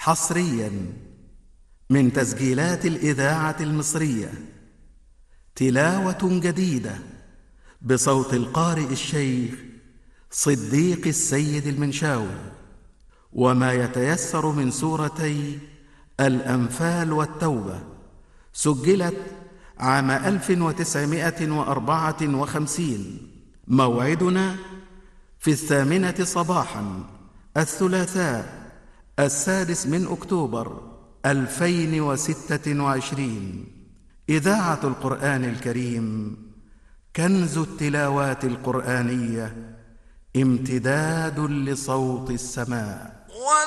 حصريا من تسجيلات الإذاعة المصرية، تلاوة جديدة بصوت القارئ الشيخ صديق السيد المنشاوي، وما يتيسر من سورتي الأنفال والتوبة. سجلت عام 1954. موعدنا في 8 صباحا الثلاثاء 6 من أكتوبر 2026. إذاعة القرآن الكريم، كنز التلاوات القرآنية، امتداد لصوت السماء.